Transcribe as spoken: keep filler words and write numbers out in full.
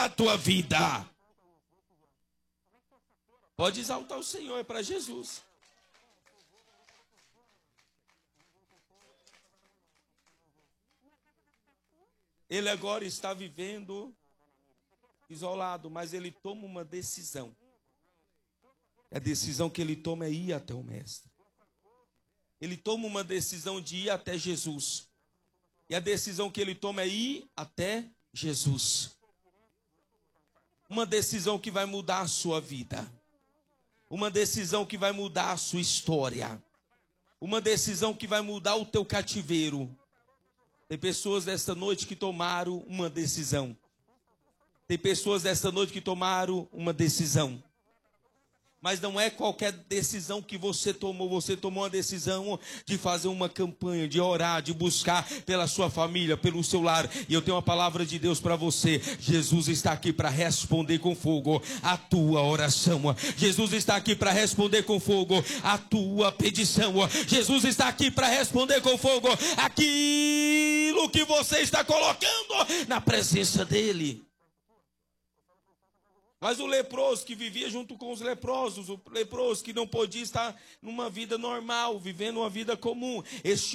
a tua vida. Pode exaltar o Senhor, é para Jesus. Ele agora está vivendo isolado, mas ele toma uma decisão. A decisão que ele toma é ir até o Mestre. Ele toma uma decisão de ir até Jesus. E a decisão que ele toma é ir até Jesus. Uma decisão que vai mudar a sua vida. Uma decisão que vai mudar a sua história. Uma decisão que vai mudar o teu cativeiro. Tem pessoas desta noite que tomaram uma decisão. Tem pessoas desta noite que tomaram uma decisão. Mas não é qualquer decisão que você tomou. Você tomou uma decisão de fazer uma campanha, de orar, de buscar pela sua família, pelo seu lar. E eu tenho uma palavra de Deus para você. Jesus está aqui para responder com fogo a tua oração. Jesus está aqui para responder com fogo a tua petição. Jesus está aqui para responder com fogo aquilo que você está colocando na presença dele. Mas o leproso que vivia junto com os leprosos, o leproso que não podia estar numa vida normal, vivendo uma vida comum, este